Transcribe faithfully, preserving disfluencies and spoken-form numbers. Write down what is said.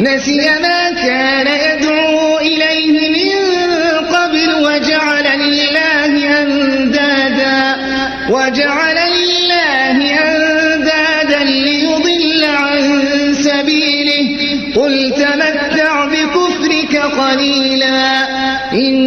نسي ما كان يدعو إليه من قبل وجعل لله أندادا وجعل لله أندادا ليضل عن سبيله قل تمتع بكفرك قليلا